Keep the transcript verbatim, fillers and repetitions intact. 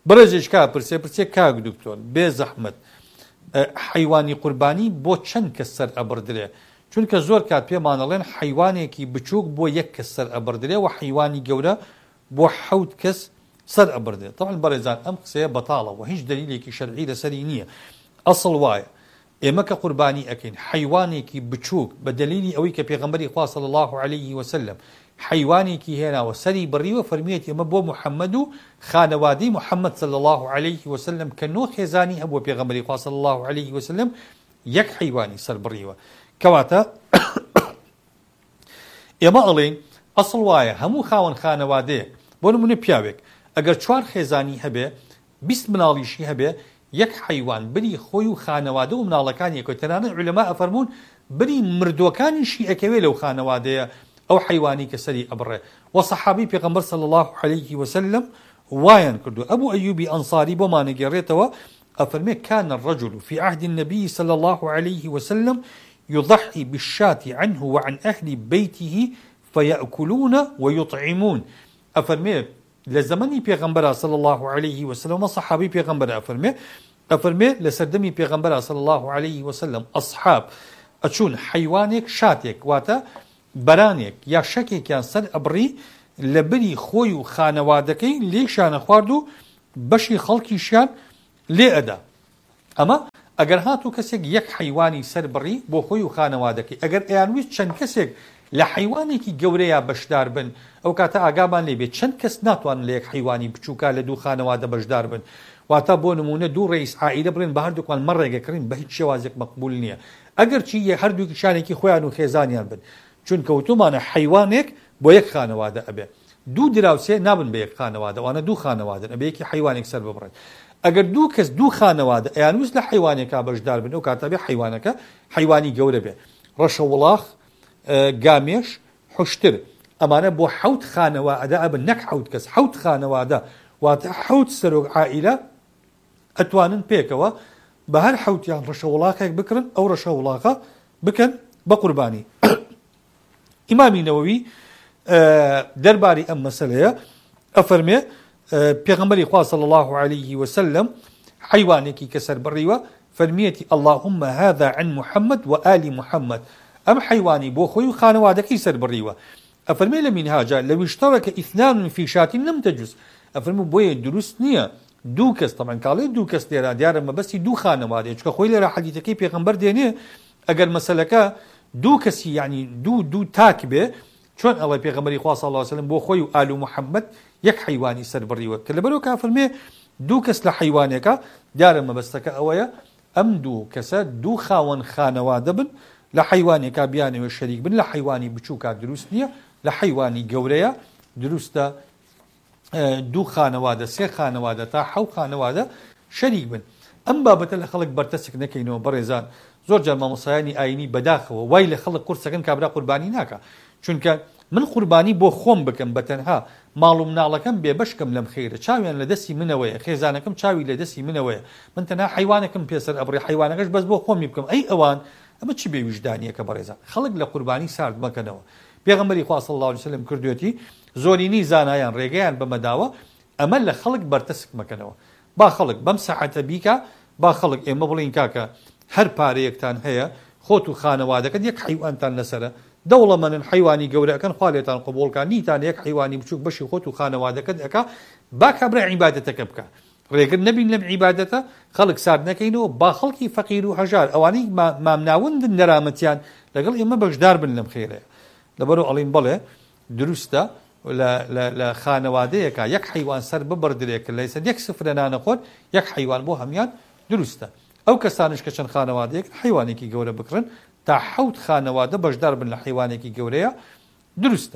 بەڕێزێک کا پرسێ پرسێ کاک دکتۆر بێ زەحمەت حیوانی قوربانی بۆ چەند کەس سەر ئەبڕدرێ؟ چونکە زۆر کات پێمانەڵێن حیوانێکی بچووک بۆ یەک کەس سەر ئەبڕدرێ و حیوانی گەورە بۆ حەوت کەس سەر ئەبڕدرێت. طبعاً بەڕێزان ئەم قسەیە بەتاڵە و هیچ دەلیلێکی شەرعی لەسەری نییە. ئەسڵ وایە ئێمە کە قوربانی ئەکەین حیوانێکی بچووک بە دەلیلی ئەوەی کە پێغەمبەری خوا صلی الله علیه وسلم حیوانێکی هێناوە سەری بڕیوە فەرمیێت ئێمە بۆ محەممەد و خانەوادەی محەممەد صلی الله علیه وسلم کە نۆ خێزانی هەبووە پێغەمبەری خوا صلی الله علیه وسلم یەک حیوانی سەر بڕیوە. کەواتە ئێمە ئەڵێن ئەسڵ وایە هەموو خاوەن خانەوادەیە بۆ نمونە پیاوێک ئەگەر چوار خێزانی هەبێ بیست مناڵیشی هەبێ یەک حیوان بری خۆی و خانەوادە و مناڵەکانی یەکەوە تەنانەت عولەما ئەفەرموون بری مردوەکانیشی ئەکەوێ لەو خانەوادەیە ئەو حیوانی کە سەری ئەبڕێ. و سەحابی پێغەمبەر صلی الله علیه وسلم وایان کردو. ئەبوو ئەیوبی ئەنصاری بۆمانەگێڕێتەوە ئەفەرمێ كان الرجل في عهد النبي صلى الله عليه وسلم يضحي بالشاة عنه وعن أهل بيته فيأكلون ويطعمون. أفرمي لزمني پیغمبر صلى الله عليه وسلم صحابي پیغمبر أفرمي أفرمي لسردمي پیغمبر صلى الله عليه وسلم أصحاب أتشون حيوانك شاتك واتا برانك يا شكك يا سر أبري لبري خوي وخانوادكي ليشان خواردو بشي خلقي شان لأدا. أما ئەگەر هاتوو کەسێک یەک حیوانی سەر بڕی بۆ خۆی و خانەوادەکەی ئەگەر ئەیانویست چەند کەسێک لە حیوانێکی گەورەیە بەشدار بن ئەو کاتە ئاگامان لێبێت چەند کەس ناتوانن لە یەک حیوانی بچووکە لە دوو خانەوادە بەشدار بن. واتە بۆ نمونە دوو ڕئیس عائیلە بڵێن بە هەردووکمان مە ڕێگەکڕین بە هیچ شێوازێک مەقبول نییە ئەگەر چی هەردووکیشانێکی خۆیان و خێزانیان بن چونکە وتومانە حیوانێک بۆ یەک خانەوادە ئەبێ دوو دراوسێ نابن بە یەک خانەوادە وانە دوو خانەوادن ئەبێ یەکی حیوانێک سەر ببڕێت. ئەگەر دوو کەس دوو خانەوادە ئەیانویست لە حیوانێکا بەشدار بن ئەو کاتە بێ حیوانەکە حیوانی گەورە بێ. ڕەشە وڵاغ گامێش حوشتر ئەمانە بۆ حەوت خانەوادە ئەبن نەک حەوت کەس حەوت خانەوادە واتە حەوت سەرۆک عائیلە ئەتوانن پێکەوە بە هەر حەوتیان ڕەشە وڵاغێک بکڕن ئەو ڕەشە وڵاغە بکەن بە قوربانی. ئیمامی نەوەوی دەرباری ئەم مەسەلەیە ئەفەرمێ پیغمبری خوا صلی الله علیه وسلم حیوانێکی کە سەر بڕیوە فەرمیەتی اللهم هذا عن محمد وآل محمد ئەم حیوانی بۆ خۆی و خانەوادەکەی سەر بڕیوە. ئەفەرمێ لە مینهاجە لو اشترك اثنان في شاة لم تجوز. ئەفەرمێ بۆیە دروست نییە دوو کەس طبعا کاڵێ دوو کەس لێرە دیارە مەبەستی دوو خانەوادەیە چونکە خۆی لێرە حەدیثەکەی پێغەمبەر دێنێ ئەگەر مەسەلەکە دوو کەسی یعنی دوو دوو تاک بێ چۆن ئەڵێ پێغەمبەری خوا صلی الله علیه وسلم بۆ خۆی و ئال و محەممەد یەک حیوانی سەر بڕیوە کە لەبەرەوە کا فەرمێ دوو کەس لە حیوانێکە دیارە مەبەستەکە ئەوەیە ئەم دوو کەسە دوو خاوەن خانەوادە بن لە حیوانێکا بیانەوە شەریک بن لە حیوانی بچووکە دروست نییە لە حیوانی گەورەیە دروستە دوو خانەوادە سێ خانەوادە تا حەوت خانەوادە شەریک بن. ئەم بابەتە لە خەڵک بەرتەسک نەکەینەوە بەڕێزان زۆر جار مامۆسایانی ئاینی بەداخەوە وای لە خەڵک قورسەکەن کابرا قوربانی ناکە چونکە من قوربانی بۆ خۆم بکەم بەتەنها ماڵ و مناڵەکەم بێبەشکەم لەم خێرە چاویان لە دەستی منەوەیە خێزانەکەم چاوی لە دەستی منەوەیە من تەنها حیوانەکەم پێسەر ئەبڕێ حیوانەکەش بەس بۆ خۆمی بکەم ئەی ئەوان ئەمە چی بێ ویژدانیەکە بەڕێزان خەڵک لە قوربانی سارد مەکەنەوە. پێغەمبەری خوا صلی الله علیه وسلم کردوێتی زۆرینەی زانایان ڕێگەیان بەمەداوە ئەمە لە خەڵک بەرتەسک مەکەنەوە با خەڵک بەم سەعەتە بیکە با خەڵک ئێمە بڵین کاکە هەر پارەیەکتان هەیە خۆت و خانەوادەکەت یەک حیوانتان لەسەرە دەوڵەمەندن حیوانی گەورەکەن خوا لێتان قبوڵکە نیتان یەک حیوانی بچووک بەشی خۆت و خانەوادەکەت ئەکا با کابرا عیبادەتەکە بکە ڕێگر نەبین لەم عیبادەتە خەڵک سارد نەکەینەوە با خەڵکی فەقیر و هەژار ئەوانەی مامناوندن نەرامەتیان لەگەڵ ئێمە بەشدار بن لەم خێرەیە. لەبەرەوە ئەڵین بەڵێ دروستە لە خانەوادەیەکە یەک حیوان سەر ببەردرێکە لە سەر یەک سفرە نانەخۆن یەک حیوان بۆ هەمیان دروستە. ئەو کەسانش کە چەند خانەوادەیەک حیوانێکی گەورە بکڕن تا حەوت خانەوادە بەشدار بن لە حیوانێکی گەورەیە دروستە.